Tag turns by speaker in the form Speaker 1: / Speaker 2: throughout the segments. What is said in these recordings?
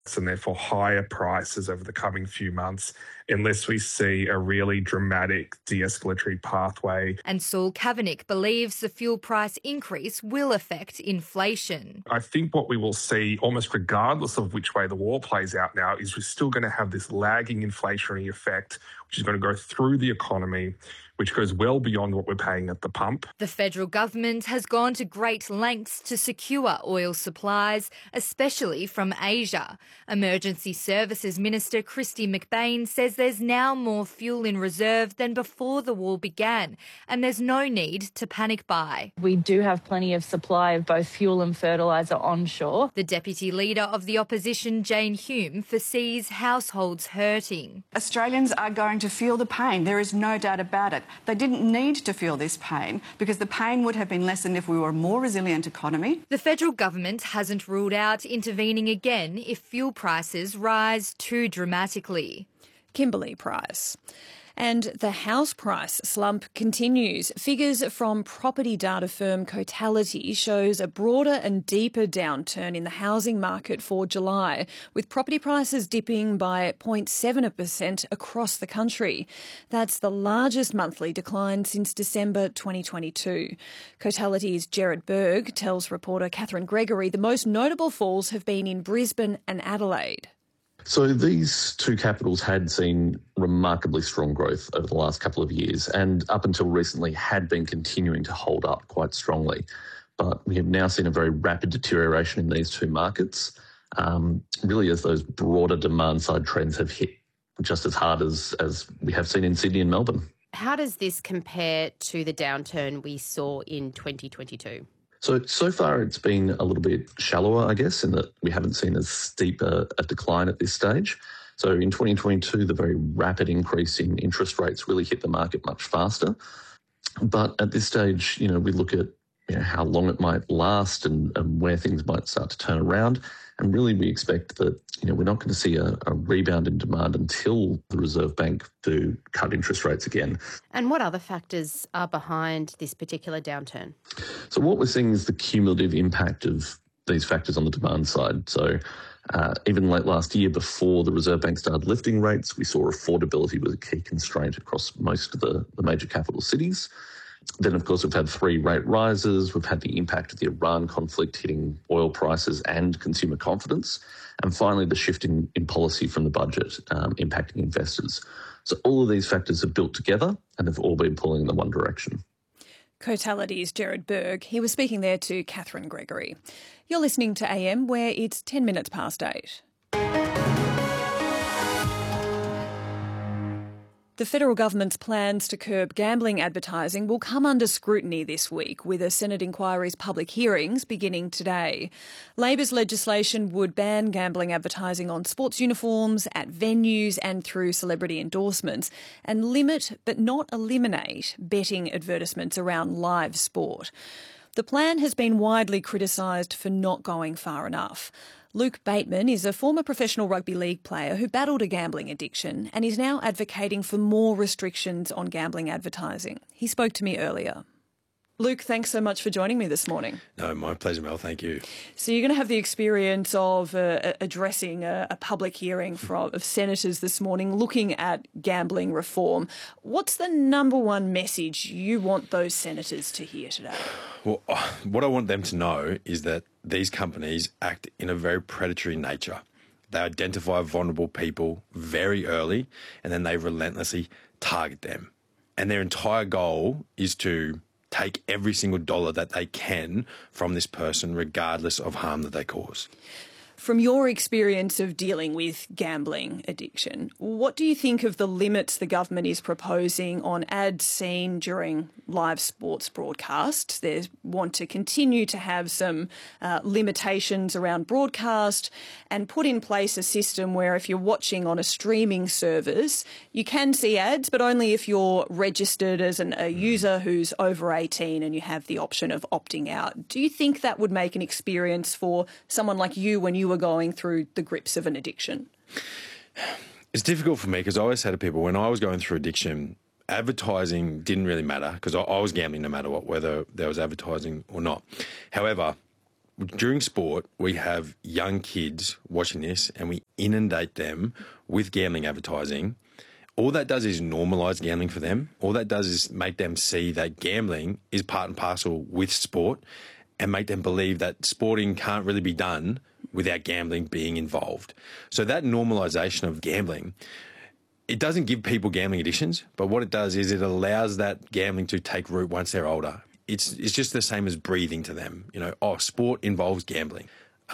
Speaker 1: and therefore higher prices over the coming few months unless we see a really dramatic de-escalatory pathway.
Speaker 2: And Saul Kavanagh believes the fuel price increase will affect inflation.
Speaker 1: I think what we will see, almost regardless of which way the war plays out now, is we're still going to have this lagging inflationary effect, which is going to go through the economy, which goes well beyond what we're paying at the pump.
Speaker 2: The federal government has gone to great lengths to secure oil supplies, especially from Asia. Emergency Services Minister Kristy McBain says there's now more fuel in reserve than before the war began, and there's no need to panic buy.
Speaker 3: We do have plenty of supply of both fuel and fertiliser onshore.
Speaker 2: The Deputy Leader of the Opposition, Jane Hume, foresees households hurting.
Speaker 4: Australians are going to feel the pain. There is no doubt about it. They didn't need to feel this pain because the pain would have been lessened if we were a more resilient economy.
Speaker 2: The federal government hasn't ruled out intervening again if fuel prices rise too dramatically.
Speaker 5: Kimberly Price. And the house price slump continues. Figures from property data firm Cotality shows a broader and deeper downturn in the housing market for July, with property prices dipping by 0.7% across the country. That's the largest monthly decline since December 2022. Cotality's Gerard Berg tells reporter Catherine Gregory the most notable falls have been in Brisbane and Adelaide.
Speaker 6: So these two capitals had seen remarkably strong growth over the last couple of years and up until recently had been continuing to hold up quite strongly. But we have now seen a very rapid deterioration in these two markets, really as those broader demand side trends have hit just as hard as we have seen in Sydney and Melbourne.
Speaker 7: How does this compare to the downturn we saw in 2022?
Speaker 6: So far it's been a little bit shallower, I guess, in that we haven't seen as steep a decline at this stage. So in 2022, the very rapid increase in interest rates really hit the market much faster. But at this stage, we look at how long it might last and where things might start to turn around. And really we expect that, we're not going to see a rebound in demand until the Reserve Bank do cut interest rates again.
Speaker 7: And what other factors are behind this particular downturn?
Speaker 6: So what we're seeing is the cumulative impact of these factors on the demand side. So even late last year, before the Reserve Bank started lifting rates, we saw affordability was a key constraint across most of the major capital cities. Then, of course, we've had 3 rate rises. We've had the impact of the Iran conflict hitting oil prices and consumer confidence. And finally, the shift in policy from the budget impacting investors. So all of these factors have built together and have all been pulling in the one direction.
Speaker 5: Cotality's Gerard Berg. He was speaking there to Catherine Gregory. You're listening to AM, where it's 10 minutes past 8. The federal government's plans to curb gambling advertising will come under scrutiny this week, with a Senate inquiry's public hearings beginning today. Labor's legislation would ban gambling advertising on sports uniforms, at venues and through celebrity endorsements, and limit but not eliminate betting advertisements around live sport. The plan has been widely criticised for not going far enough. Luke Bateman is a former professional rugby league player who battled a gambling addiction and is now advocating for more restrictions on gambling advertising. He spoke to me earlier. Luke, thanks so much for joining me this morning.
Speaker 8: No, my pleasure, Mel. Thank you.
Speaker 5: So you're going to have the experience of addressing a public hearing of senators this morning looking at gambling reform. What's the number one message you want those senators to hear today?
Speaker 8: Well, what I want them to know is that these companies act in a very predatory nature. They identify vulnerable people very early and then they relentlessly target them. And their entire goal is to take every single dollar that they can from this person, regardless of harm that they cause.
Speaker 5: From your experience of dealing with gambling addiction, what do you think of the limits the government is proposing on ads seen during live sports broadcasts? They want to continue to have some limitations around broadcast and put in place a system where if you're watching on a streaming service, you can see ads, but only if you're registered as a user who's over 18 and you have the option of opting out. Do you think that would make an experience for someone like you when you were going through the grips of an addiction?
Speaker 8: It's difficult for me because I always say to people, when I was going through addiction, advertising didn't really matter because I was gambling no matter what, whether there was advertising or not. However, During sport, we have young kids watching this and we inundate them with gambling advertising. All that does is normalise gambling for them. All that does is make them see that gambling is part and parcel with sport and make them believe that sporting can't really be done without gambling being involved. So that normalisation of gambling, it doesn't give people gambling addictions, but what it does is it allows that gambling to take root once they're older. It's just the same as breathing to them. Sport involves gambling.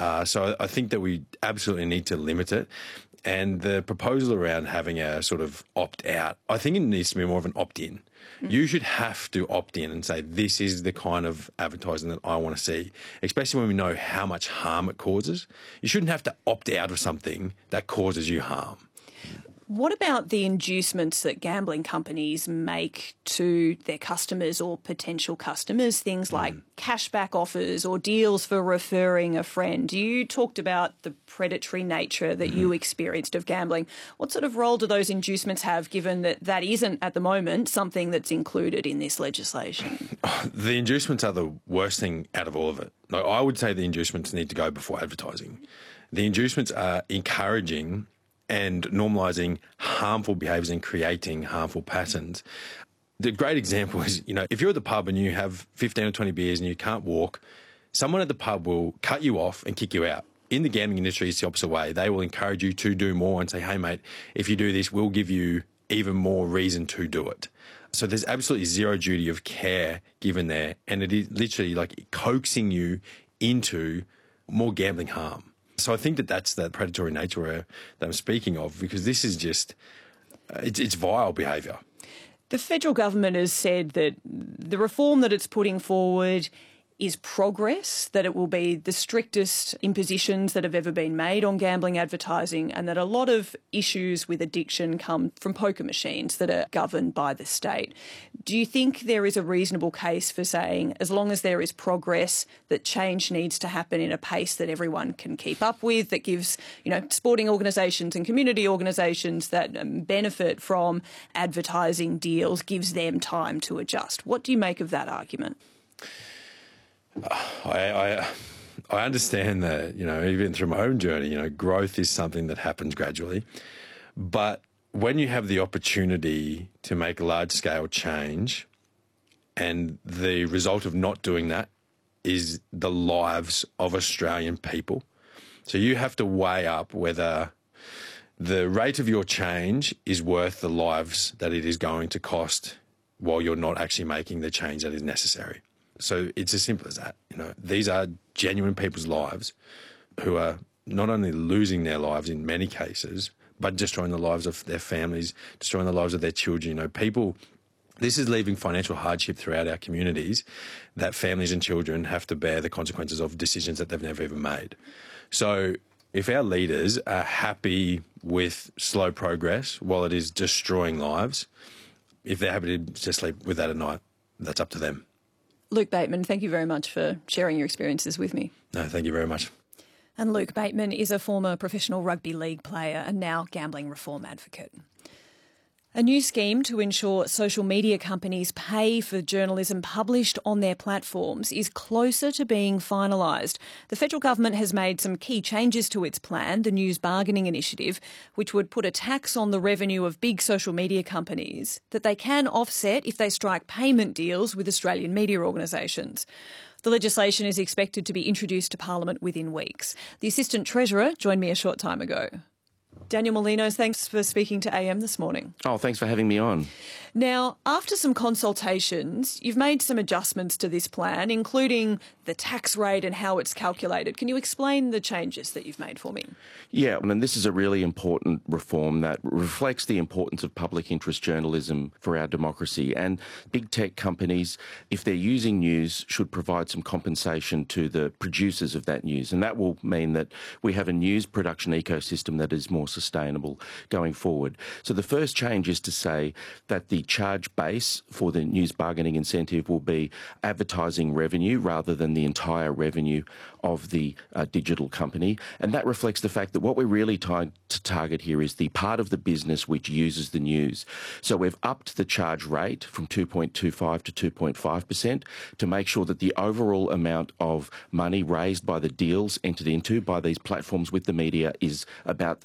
Speaker 8: So I think that we absolutely need to limit it. And the proposal around having a sort of opt-out, I think it needs to be more of an opt-in. You should have to opt in and say, this is the kind of advertising that I want to see, especially when we know how much harm it causes. You shouldn't have to opt out of something that causes you harm.
Speaker 5: What about the inducements that gambling companies make to their customers or potential customers, things like cashback offers or deals for referring a friend? You talked about the predatory nature that you experienced of gambling. What sort of role do those inducements have, given that that isn't at the moment something that's included in this legislation?
Speaker 8: The inducements are the worst thing out of all of it. I would say the inducements need to go before advertising. The inducements are encouraging and normalising harmful behaviours and creating harmful patterns. The great example is, if you're at the pub and you have 15 or 20 beers and you can't walk, someone at the pub will cut you off and kick you out. In the gambling industry, it's the opposite way. They will encourage you to do more and say, hey, mate, if you do this, we'll give you even more reason to do it. So there's absolutely zero duty of care given there, and it is literally like coaxing you into more gambling harm. So I think that that's that predatory nature that I'm speaking of, because this is just, it's vile behaviour.
Speaker 5: The federal government has said that the reform that it's putting forward is progress, that it will be the strictest impositions that have ever been made on gambling advertising, and that a lot of issues with addiction come from poker machines that are governed by the state. Do you think there is a reasonable case for saying, as long as there is progress, that change needs to happen in a pace that everyone can keep up with, that gives, sporting organisations and community organisations that benefit from advertising deals, gives them time to adjust? What do you make of that argument?
Speaker 8: I understand that, even through my own journey, growth is something that happens gradually. But when you have the opportunity to make large-scale change and the result of not doing that is the lives of Australian people, so you have to weigh up whether the rate of your change is worth the lives that it is going to cost while you're not actually making the change that is necessary. So it's as simple as that. These are genuine people's lives who are not only losing their lives in many cases, but destroying the lives of their families, destroying the lives of their children. This is leaving financial hardship throughout our communities that families and children have to bear the consequences of decisions that they've never even made. So if our leaders are happy with slow progress while it is destroying lives, if they're happy to just sleep with that at night, that's up to them.
Speaker 5: Luke Bateman, thank you very much for sharing your experiences with me.
Speaker 8: No, thank you very much.
Speaker 5: And Luke Bateman is a former professional rugby league player and now gambling reform advocate. A new scheme to ensure social media companies pay for journalism published on their platforms is closer to being finalised. The federal government has made some key changes to its plan, the News Bargaining Initiative, which would put a tax on the revenue of big social media companies that they can offset if they strike payment deals with Australian media organisations. The legislation is expected to be introduced to Parliament within weeks. The Assistant Treasurer joined me a short time ago. Daniel Molinos, thanks for speaking to AM this morning.
Speaker 9: Oh, thanks for having me on.
Speaker 5: Now, after some consultations, you've made some adjustments to this plan, including the tax rate and how it's calculated. Can you explain the changes that you've made for me?
Speaker 9: Yeah, and this is a really important reform that reflects the importance of public interest journalism for our democracy. And big tech companies, if they're using news, should provide some compensation to the producers of that news. And that will mean that we have a news production ecosystem that is more sustainable going forward. So the first change is to say that the charge base for the news bargaining incentive will be advertising revenue rather than the entire revenue of the digital company. And that reflects the fact that what we're really trying to target here is the part of the business which uses the news. So we've upped the charge rate from 2.25 to 2.5% to make sure that the overall amount of money raised by the deals entered into by these platforms with the media is about the